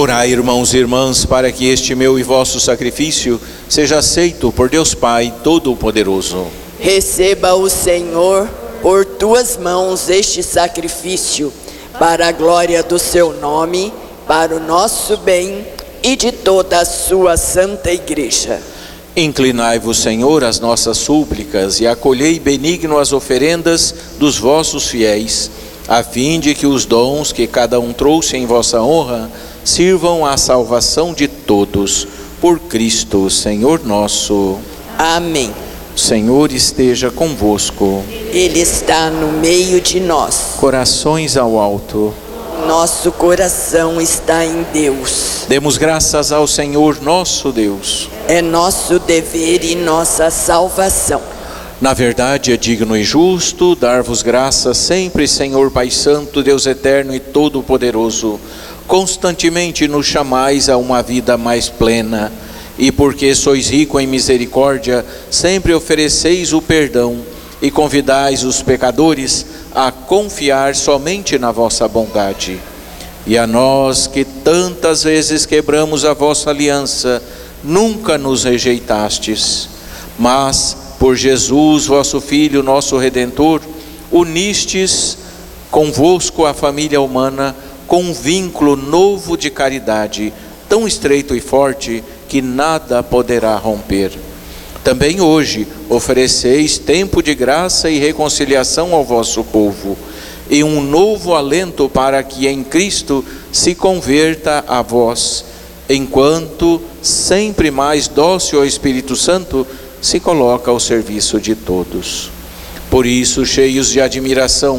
Orai, irmãos e irmãs, para que este meu e vosso sacrifício seja aceito por Deus Pai Todo-Poderoso. Receba o Senhor por tuas mãos este sacrifício, para a glória do seu nome, para o nosso bem e de toda a sua santa igreja. Inclinai-vos, Senhor, às nossas súplicas e acolhei benigno as oferendas dos vossos fiéis, a fim de que os dons que cada um trouxe em vossa honra sirvam à salvação de todos, por Cristo, Senhor nosso. Amém. O Senhor esteja convosco. Ele está no meio de nós. Corações ao alto. Nosso coração está em Deus. Demos graças ao Senhor nosso Deus. É nosso dever e nossa salvação. Na verdade, é digno e justo dar-vos graças sempre, Senhor Pai Santo, Deus eterno e todo-poderoso. Constantemente nos chamais a uma vida mais plena, e porque sois rico em misericórdia, sempre ofereceis o perdão e convidais os pecadores a confiar somente na vossa bondade. E a nós que tantas vezes quebramos a vossa aliança, nunca nos rejeitastes, mas por Jesus, vosso Filho, nosso Redentor, unistes convosco a família humana com um vínculo novo de caridade, tão estreito e forte que nada poderá romper. Também hoje ofereceis tempo de graça e reconciliação ao vosso povo, e um novo alento para que em Cristo se converta a vós, enquanto sempre mais dócil ao Espírito Santo se coloca ao serviço de todos. Por isso, cheios de admiração,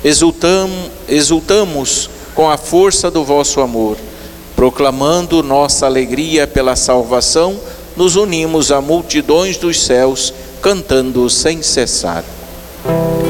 exultamos com a força do vosso amor, proclamando nossa alegria pela salvação, nos unimos a multidões dos céus, cantando sem cessar.